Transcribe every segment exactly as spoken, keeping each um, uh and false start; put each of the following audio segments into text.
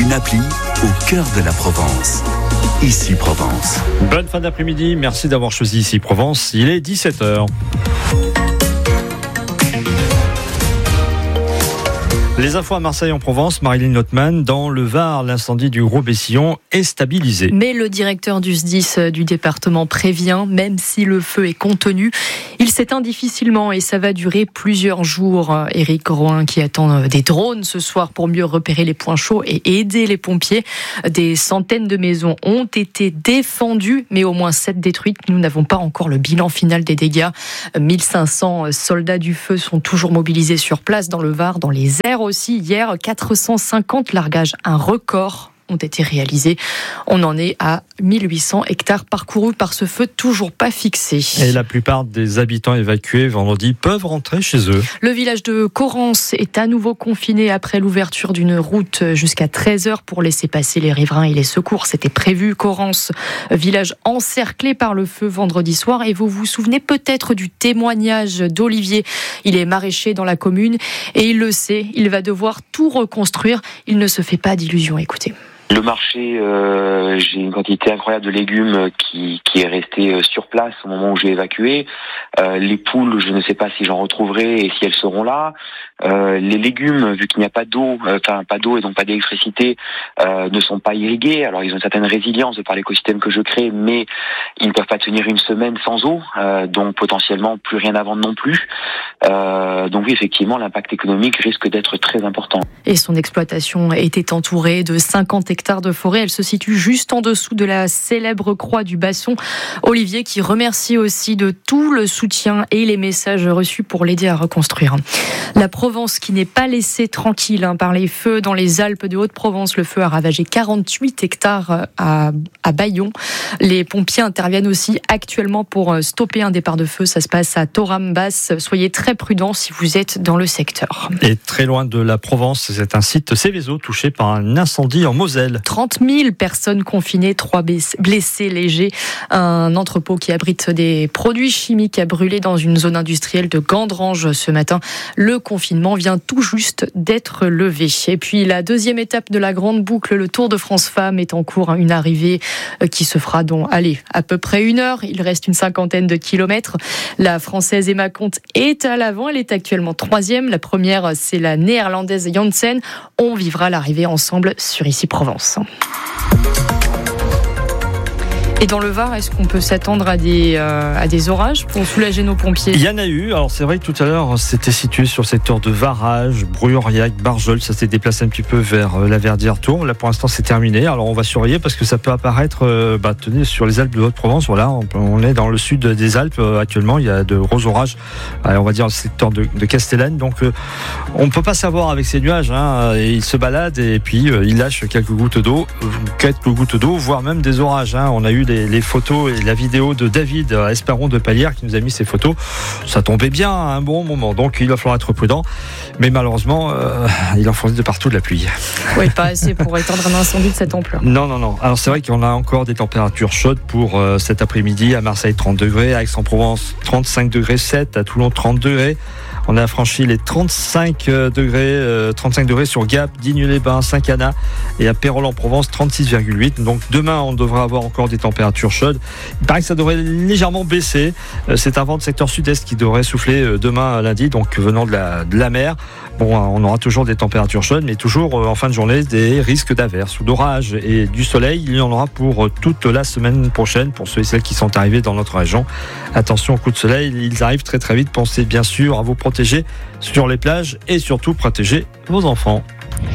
une appli au cœur de la Provence. Ici Provence. Bonne fin d'après-midi, merci d'avoir choisi Ici Provence. Il est dix-sept heures. Les infos à Marseille en Provence, Marilyn Notman. Dans le Var, l'incendie du Gros-Bessillon est stabilisé. Mais le directeur du S D I S du département prévient, même si le feu est contenu, il s'éteint difficilement et ça va durer plusieurs jours. Éric Roin qui attend des drones ce soir pour mieux repérer les points chauds et aider les pompiers. Des centaines de maisons ont été défendues, mais au moins sept détruites. Nous n'avons pas encore le bilan final des dégâts. mille cinq cents soldats du feu sont toujours mobilisés sur place dans le Var, dans les airs aussi. Hier, quatre cent cinquante largages, un record, ont été réalisés. On en est à mille huit cents hectares parcourus par ce feu toujours pas fixé. Et la plupart des habitants évacués vendredi peuvent rentrer chez eux. Le village de Corrence est à nouveau confiné après l'ouverture d'une route jusqu'à treize heures pour laisser passer les riverains et les secours. C'était prévu. Corrence, village encerclé par le feu vendredi soir. Et vous vous souvenez peut-être du témoignage d'Olivier. Il est maraîcher dans la commune et il le sait. Il va devoir tout reconstruire. Il ne se fait pas d'illusions. Écoutez. Le marché, euh, j'ai une quantité incroyable de légumes qui, qui est restée sur place au moment où j'ai évacué. Euh, les poules, je ne sais pas si j'en retrouverai et si elles seront là. Euh, les légumes, vu qu'il n'y a pas d'eau, euh, enfin pas d'eau et donc pas d'électricité, euh, ne sont pas irrigués. Alors ils ont une certaine résilience de par l'écosystème que je crée, mais ils ne peuvent pas tenir une semaine sans eau, euh, donc potentiellement plus rien à vendre non plus. Euh, donc oui, effectivement, l'impact économique risque d'être très important. Et son exploitation était entourée de cinquante hectares de forêt. Elle se situe juste en dessous de la célèbre croix du Basson. Olivier qui remercie aussi de tout le soutien et les messages reçus pour l'aider à reconstruire. La Provence qui n'est pas laissée tranquille hein, par les feux dans les Alpes de Haute-Provence. Le feu a ravagé quarante-huit hectares à, à Bayon. Les pompiers interviennent aussi actuellement pour stopper un départ de feu. Ça se passe à Thorame-Basse. Soyez très prudents si vous êtes dans le secteur. Et très loin de la Provence, c'est un site Céveso touché par un incendie en Moselle. trente mille personnes confinées, trois blessés légers. Un entrepôt qui abrite des produits chimiques a brûlé dans une zone industrielle de Gandrange ce matin. Le confinement vient tout juste d'être levé. Et puis la deuxième étape de la grande boucle, le Tour de France Femmes, est en cours. Une arrivée qui se fera dans, allez, à peu près une heure. Il reste une cinquantaine de kilomètres. La Française Emma Comte est à l'avant. Elle est actuellement troisième. La première, c'est la Néerlandaise Janssen. On vivra l'arrivée ensemble sur Ici Provence. Et dans le Var, est-ce qu'on peut s'attendre à des, euh, à des orages pour soulager nos pompiers ? Il y en a eu. Alors c'est vrai que tout à l'heure, c'était situé sur le secteur de Varage, Bruyoriac, Barjol. Ça s'est déplacé un petit peu vers la Verdière-Tours. Là, pour l'instant, c'est terminé. Alors on va surveiller parce que ça peut apparaître euh, bah, tenez, sur les Alpes de Haute-Provence. Voilà, on, on est dans le sud des Alpes. Euh, actuellement, il y a de gros orages. Alors, on va dire le secteur de, de Castellane. Donc euh, on ne peut pas savoir avec ces nuages. Hein, ils se baladent et puis euh, ils lâchent quelques gouttes d'eau, quelques gouttes d'eau, voire même des orages. Hein. On a eu des Les, les photos et la vidéo de David Esperon de Palière qui nous a mis ces photos. Ça tombait bien à un bon moment, donc il va falloir être prudent. Mais malheureusement, euh, il en fournit de partout de la pluie. Oui, pas assez pour éteindre un incendie de cette ampleur. Non, non, non. Alors c'est vrai qu'on a encore des températures chaudes pour euh, cet après-midi. À Marseille, trente degrés. À Aix-en-Provence, trente-cinq degrés sept. À Toulon, trente degrés. On a franchi les trente-cinq degrés, euh, trente-cinq degrés sur Gap, Digne-les-Bains, Saint-Cana et à Pérols-en-Provence, trente-six virgule huit. Donc demain, on devra avoir encore des températures chaudes. Il paraît que ça devrait légèrement baisser. Euh, c'est un vent de secteur sud-est qui devrait souffler euh, demain lundi, donc venant de la, de la mer. Bon, on aura toujours des températures chaudes, mais toujours euh, en fin de journée des risques d'averses ou d'orages et du soleil. Il y en aura pour euh, toute la semaine prochaine pour ceux et celles qui sont arrivés dans notre région. Attention aux coups de soleil, ils arrivent très très vite. Pensez bien sûr à vous protéger sur les plages et surtout protéger vos enfants.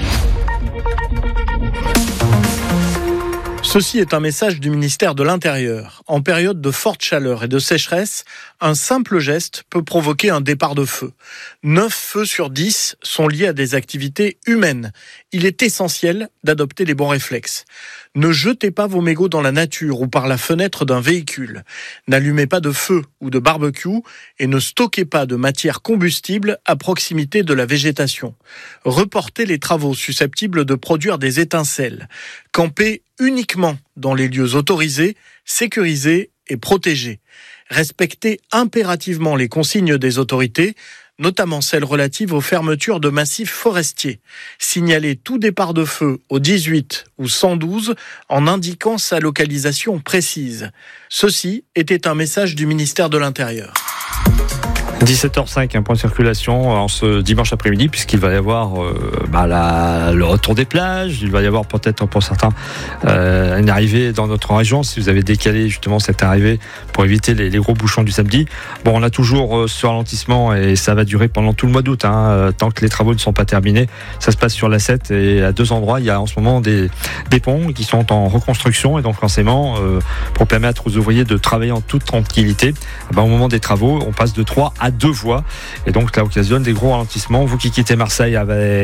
Ceci est un message du ministère de l'Intérieur. En période de forte chaleur et de sécheresse, un simple geste peut provoquer un départ de feu. neuf feux sur dix sont liés à des activités humaines. Il est essentiel d'adopter les bons réflexes. Ne jetez pas vos mégots dans la nature ou par la fenêtre d'un véhicule. N'allumez pas de feu ou de barbecue et ne stockez pas de matière combustible à proximité de la végétation. Reportez les travaux susceptibles de produire des étincelles. Campez uniquement dans les lieux autorisés, sécurisés et protégés. Respectez impérativement les consignes des autorités. notamment celles relatives aux fermetures de massifs forestiers. Signaler tout départ de feu au dix-huit ou cent douze en indiquant sa localisation précise. Ceci était un message du ministère de l'Intérieur. dix-sept heures cinq, un point de circulation en ce dimanche après-midi, puisqu'il va y avoir euh, bah, la, le retour des plages. Il va y avoir peut-être pour certains euh, une arrivée dans notre région, si vous avez décalé justement cette arrivée pour éviter les, les gros bouchons du samedi. Bon, on a toujours euh, ce ralentissement et ça va durer pendant tout le mois d'août, hein, euh, tant que les travaux ne sont pas terminés. Ça se passe sur l'A sept et à deux endroits, il y a en ce moment des, des ponts qui sont en reconstruction et donc forcément, euh, pour permettre aux ouvriers de travailler en toute tranquillité, eh ben, au moment des travaux, on passe de trois à deux voies et donc ça occasionne des gros ralentissements. Vous qui quittez Marseille avec